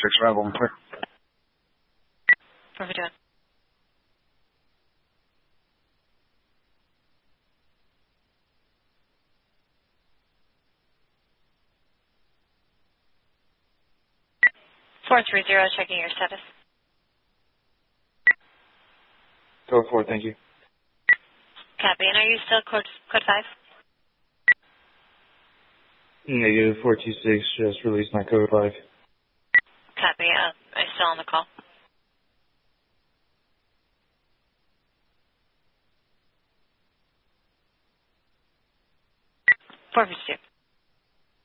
Rebel, I'm clear. 451. Checking your status. Go forward, thank you. Copy. And are you still code 5? Negative 426, just released my code 5. Copy. I'm still on the call. 452.